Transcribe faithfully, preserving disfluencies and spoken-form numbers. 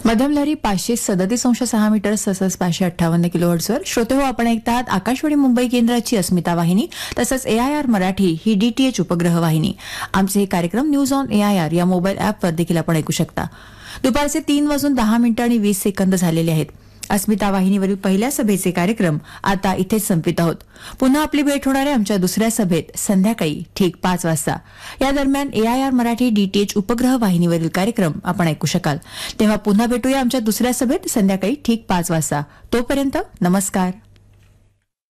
मध्यम लहरी पाचशे सदतीस अंश सहा मीटर तसंच पाचशे अठ्ठावन्न किलोहर्ट्झवर श्रोते हो आपण ऐकतात आकाशवाणी मुंबई केंद्राची अस्मिता वाहिनी तसंच एआयआर मराठी ही डीटीएच उपग्रह वाहिनी. आमचे हे कार्यक्रम न्यूज ऑन एआयआर या मोबाईल ॲपवर देखील आपण ऐकू शकता. दुपारचे तीन वाजून दहा मिनिटं आणि वीस सेकंद झालेले आहेत. अस्मिता वाहिनीवरील पहिल्या सभेचे कार्यक्रम आता इथेच संपित आहोत. पुन्हा आपली भेट होणार आहे आमच्या दुसऱ्या सभेत संध्याकाळी ठीक पाच वाजता. या दरम्यान एआयआर मराठी डीटीएच उपग्रह वाहिनीवरील कार्यक्रम आपण ऐकू शकाल. तेव्हा पुन्हा भेटूया आमच्या दुसऱ्या सभेत संध्याकाळी ठीक पाच वाजता. तोपर्यंत नमस्कार.